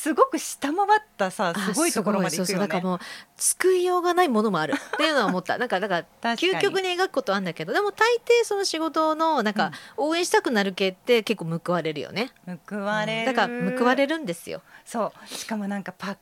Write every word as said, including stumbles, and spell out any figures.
すごく下回ったさすごいところまで行くよね。 そうそう、だからもう救いようがないものもあるっていうのは思ったなんかだから究極に描くことあるんだけど、でも大抵その仕事のなんか応援したくなる系って結構報われるよね。 報われる、 だから報われるんですよ。 そうしかもなんかパク